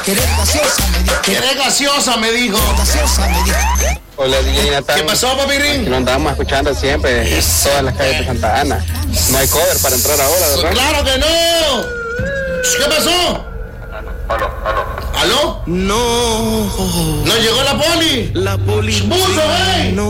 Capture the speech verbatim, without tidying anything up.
Querés gaseosa, me dijo. Querés gaseosa, me dijo. Gaseosa, me dijo. Hola, D J Natán. ¿Qué pasó, papi Ring? Aquí nos andamos escuchando siempre Eso, todas las calles de Santa Ana. No hay cover para entrar ahora, ¿verdad? ¡Claro que no! ¿Qué pasó? Aló, aló. ¿Aló? No. ¿No llegó la poli? La policía. ¡Puto, eh! No.